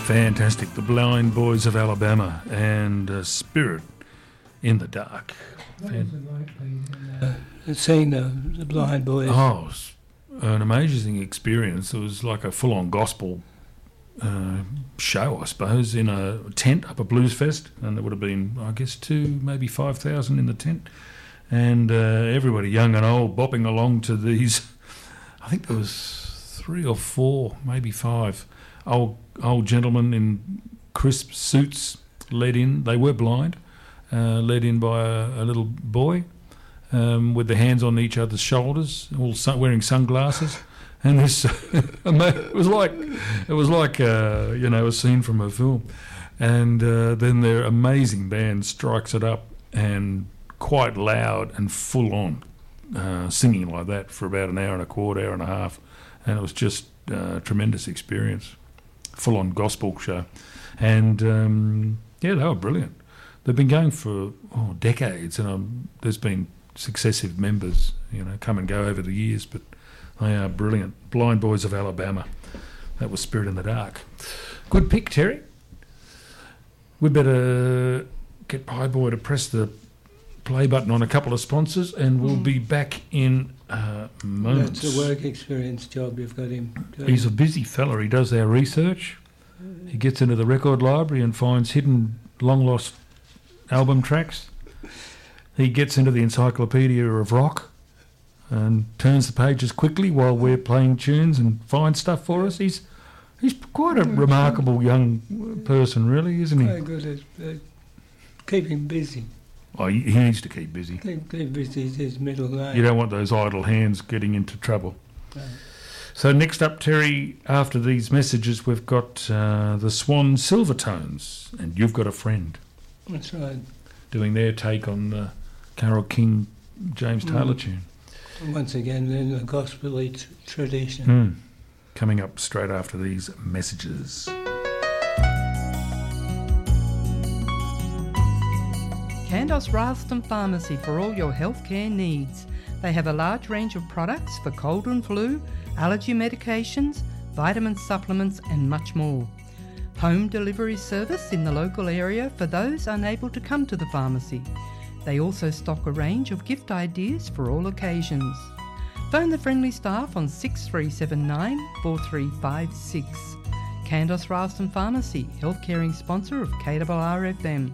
Fantastic. The Blind Boys of Alabama and Spirit in the Dark. Seeing the Blind Boys. Oh, it was an amazing experience. It was like a full-on gospel show, I suppose, in a tent up at Blues Fest, and there would have been, I guess, 2,000, maybe 5,000 in the tent, and everybody, young and old, bopping along to these. I think there was 3 or 4, maybe 5 old gentlemen in crisp suits led in. They were blind, led in by a little boy with their hands on each other's shoulders, all wearing sunglasses. And this, it was like a scene from a film. And then their amazing band strikes it up, and quite loud and full on, singing like that for about an hour and a quarter, hour and a half. And it was just a tremendous experience. Full on gospel show. And they were brilliant. They've been going for decades, and there's been successive members, come and go over the years, but they are brilliant. Blind Boys of Alabama. That was Spirit in the Dark. Good pick, Terry. We'd better get Pie Boy to press the play button on a couple of sponsors, and we'll be back in moments. That's a work experience job you've got him doing. He's a busy fella. He does our research. He gets into the record library and finds hidden, long-lost album tracks. He gets into the Encyclopedia of Rock and turns the pages quickly while we're playing tunes and finds stuff for us. He's quite a remarkable young person, really, isn't he? Very good at keeping busy. Oh, he needs to keep busy. Keep busy is his middle name. You don't want those idle hands getting into trouble. No. So next up, Terry, after these messages, we've got the Swan Silvertones, and You've Got a Friend. That's right. Doing their take on the Carole King, James Taylor tune. Once again, in the gospel-y tradition. Coming up straight after these messages. Candos Ralston Pharmacy for all your healthcare needs. They have a large range of products for cold and flu, allergy medications, vitamin supplements and much more. Home delivery service in the local area for those unable to come to the pharmacy. They also stock a range of gift ideas for all occasions. Phone the friendly staff on 6379 4356. Candos Ralston Pharmacy, health-caring sponsor of KRRFM.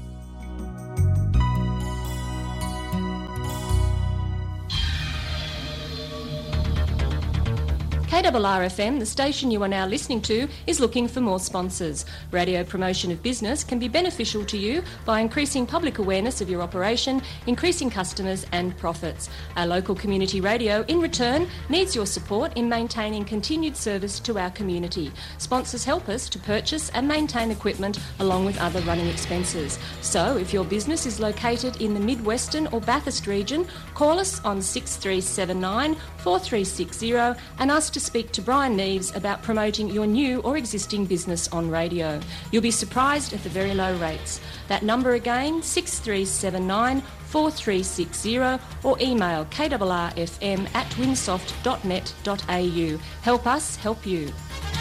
KRRFM, the station you are now listening to, is looking for more sponsors. Radio promotion of business can be beneficial to you by increasing public awareness of your operation, increasing customers and profits. Our local community radio, in return, needs your support in maintaining continued service to our community. Sponsors help us to purchase and maintain equipment along with other running expenses. So, if your business is located in the Mid-Western or Bathurst region, call us on 6379 4360 and ask to speak to Brian Neves about promoting your new or existing business on radio. You'll be surprised at the very low rates. That number again, 6379 4360, or email krrfm@winsoft.net.au. Help us help you.